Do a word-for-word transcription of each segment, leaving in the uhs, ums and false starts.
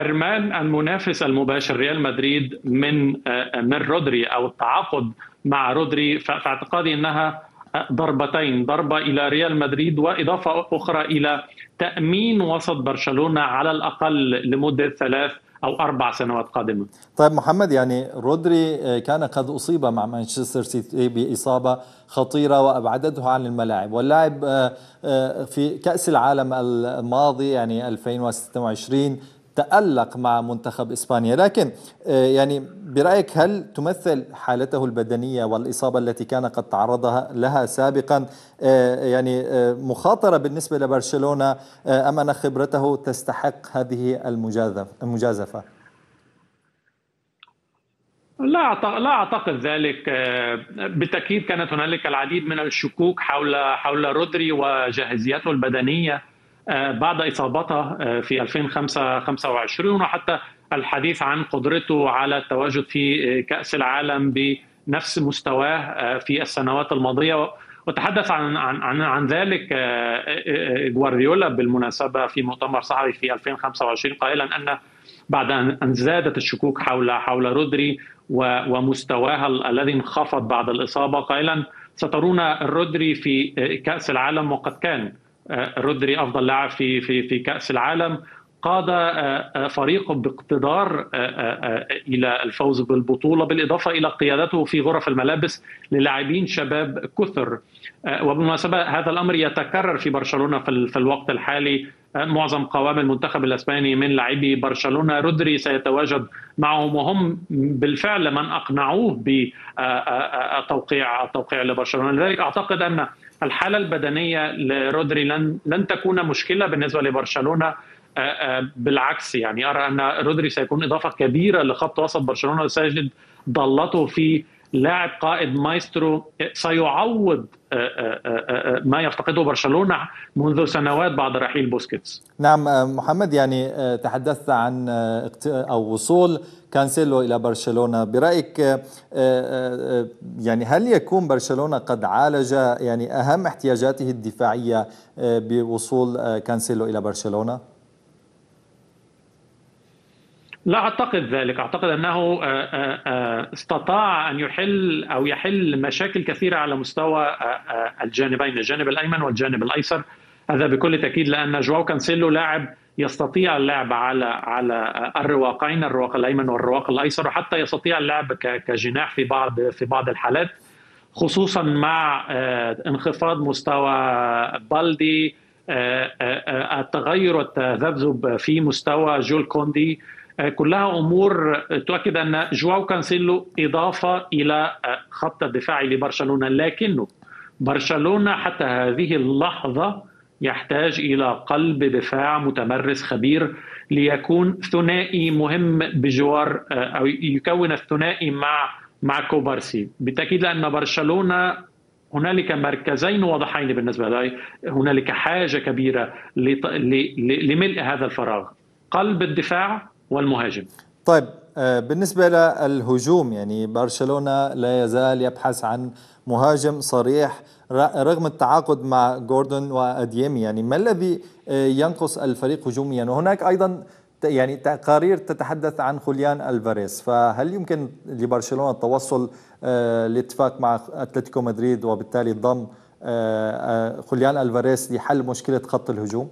حرمان المنافس المباشر ريال مدريد من من رودري او التعاقد مع رودري، في اعتقادي انها ضربتين، ضربه الى ريال مدريد واضافه اخرى الى تامين وسط برشلونه على الاقل لمده ثلاث او اربع سنوات قادمه. طيب محمد، يعني رودري كان قد أصيب مع مانشستر سيتي بإصابة خطيرة وأبعدته عن الملاعب، واللاعب في كأس العالم الماضي يعني ألفين وستة وعشرين تألق مع منتخب إسبانيا. لكن يعني برأيك هل تمثل حالته البدنية والإصابة التي كان قد تعرضها لها سابقا يعني مخاطرة بالنسبة لبرشلونة، أم أن خبرته تستحق هذه المجازفة؟ لا لا اعتقد ذلك. بالتاكيد كانت هنالك العديد من الشكوك حول حول رودري وجاهزيته البدنيه بعد اصابته في ألفين وخمسة وعشرين، وحتى الحديث عن قدرته على التواجد في كاس العالم بنفس مستواه في السنوات الماضيه. وتحدث عن عن عن, عن ذلك جوارديولا بالمناسبه في مؤتمر صحفي في ألفين وخمسة وعشرين، قائلا ان بعد ان زادت الشكوك حول حول رودري ومستواها الذي انخفض بعد الاصابه، قائلا سترون رودري في كاس العالم. وقد كان رودري افضل لاعب في في في كاس العالم، قاد فريقه باقتدار الى الفوز بالبطوله، بالاضافه الى قيادته في غرف الملابس للاعبين شباب كثر. وبالمناسبه هذا الامر يتكرر في برشلونه في الوقت الحالي. معظم قوام المنتخب الاسباني من لاعبي برشلونه رودري سيتواجد معهم، وهم بالفعل من اقنعوه بالتوقيع التوقيع لبرشلونه. لذلك اعتقد ان الحاله البدنيه لرودري لن لن تكون مشكله بالنسبه لبرشلونه. بالعكس، يعني ارى ان رودري سيكون اضافه كبيره لخط وسط برشلونه، وسيجد ضالته في لاعب قائد مايسترو سيعوض ما يفتقده برشلونة منذ سنوات بعد رحيل بوسكيتس. نعم محمد، يعني تحدثت عن أو وصول كانسيلو إلى برشلونة. برأيك يعني هل يكون برشلونة قد عالج يعني أهم احتياجاته الدفاعية بوصول كانسيلو إلى برشلونة؟ لا أعتقد ذلك. أعتقد أنه استطاع أن يحل أو يحل مشاكل كثيرة على مستوى الجانبين، الجانب الأيمن والجانب الأيسر. هذا بكل تأكيد، لأن جواو كانسيلو لاعب يستطيع اللعب على على الرواقين، الرواق الأيمن والرواق الأيسر، وحتى يستطيع اللعب كجناح في بعض في بعض الحالات، خصوصا مع انخفاض مستوى بالدي، التغير والتذبذب في مستوى جول كوندي. كلها امور تؤكد ان جواو كانسيلو اضافه الى خط الدفاع لبرشلونه، لكنه برشلونه حتى هذه اللحظه يحتاج الى قلب دفاع متمرس خبير ليكون ثنائي مهم بجوار او يكون الثنائي مع مع كوبارسي. بالتاكيد لان برشلونه هنالك مركزين واضحين بالنسبه لي، هنالك حاجه كبيره لملء هذا الفراغ، قلب الدفاع والمهاجم. طيب بالنسبة للهجوم، يعني برشلونة لا يزال يبحث عن مهاجم صريح رغم التعاقد مع جوردون وأديمي. يعني ما الذي ينقص الفريق هجوميا؟ وهناك أيضا يعني تقارير تتحدث عن خوليان ألفاريز، فهل يمكن لبرشلونة التوصل لاتفاق مع أتلتيكو مدريد وبالتالي ضم خوليان ألفاريز لحل مشكلة خط الهجوم؟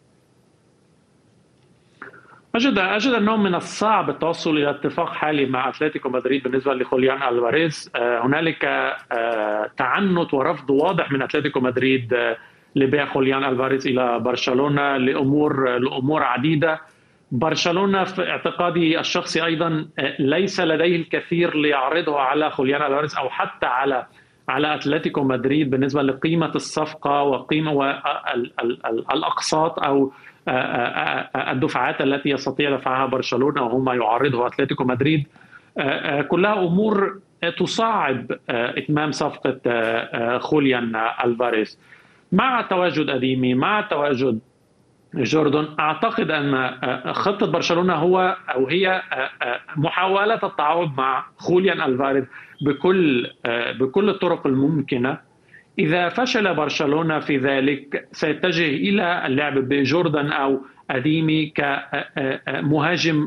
أجد أجد أنه من الصعب التوصل إلى اتفاق حالي مع أتلتيكو مدريد بالنسبة لخوليان ألفاريز. هنالك تعنت ورفض واضح من أتلتيكو مدريد لبيع خوليان ألفاريز إلى برشلونة لأمور لأمور عديدة. برشلونة في اعتقادي الشخصي أيضا ليس لديه الكثير ليعرضه على خوليان ألفاريز أو حتى على على أتلتيكو مدريد بالنسبة لقيمة الصفقة وقيمة والأقساط أو الدفعات التي يستطيع دفعها برشلونة وهم يعارضه أتلتيكو مدريد. كلها أمور تصعب إتمام صفقة خوليان ألفاريز. مع تواجد أديمي، مع تواجد جوردون، أعتقد أن خطة برشلونة هو أو هي محاولة التعاون مع خوليان ألفاريز بكل بكل الطرق الممكنة. إذا فشل برشلونة في ذلك سيتجه إلى اللعب بجوردن أو اديمي كمهاجم